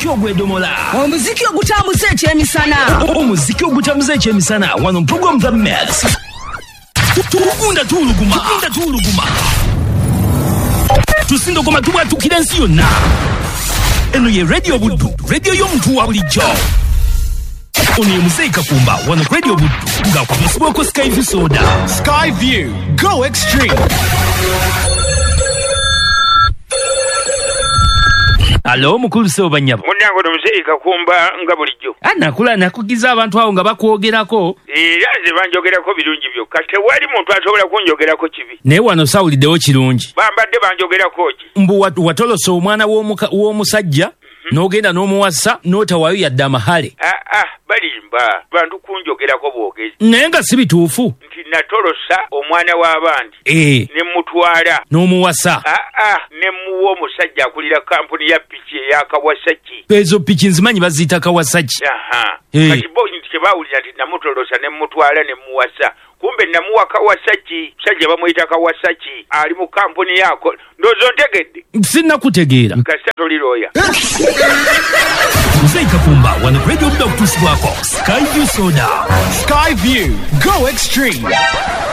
ogwedomola, omuziki ogutambuza ekyemisana, omuziki ogutambuza ekyemisana wano program the Max. Tugunda tuluguma tusindogoma tubwatukira ensi yonna. Eno ye Radio Buddu, radio y'omuntu wa bulijjo. Ono ye Muzeeyi Kakumba wano Radio Buddu nga kwamusibwako Skyview Soda. Skyview, go extreme. Alo mukulu Sebo Nyabo. Munyango no Muzeeyi Kakumba nga bulijjo. Nakula nakugiza abantu awo nga bakwogerako. Yaze banjogerako birungi byokka. Tewali muntu asobola kunjogerako kibi. Naye wano sawuliddewo kirungi. Bambadde banjogerako ki? Mbu watolosa omwana w'omusajja n'ogenda n'omuwasa n'otawaayo yadde amahale. Balimba bantu kunjogerako bwogezi. Naye nga si bituufu. Nti natolosa omwana w'abandi. Ne mutwala. N'omuwasa. Ne muwa omusajja akulira kampuni ya piki eya Kawasaki. Ezo piki nzimanyi baziyita Kawasaki. Kati bo nti tebawulira nti namutolosa ne mutwala ne muwasa. Kumbe namuwa Kawasaki, musajja bamuyita Kawasaki, ali mu kampuni yako. Ndozo ntegedde. Sinnakutegeera. Kasita toliroya. Muzeeyi Kakumba wano Radio Buddu okutuusibwako Skyview Soda. Skyview, go extreme.